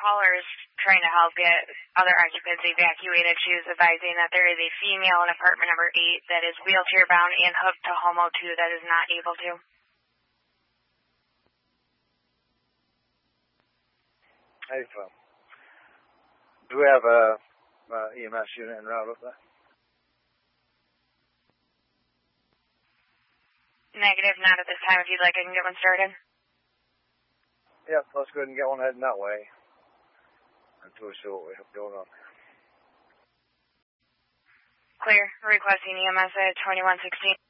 caller is trying to help get other occupants evacuated. She is advising that there is a female in apartment number 8 that is wheelchair bound and hooked to Homo 2 that is not able to. Hey, do we have a EMS unit en route up there? Negative, not at this time. If you'd like, I can get one started. Yep, let's go ahead and get one heading that way until we see what we have going on. Clear. Requesting EMS at 2116.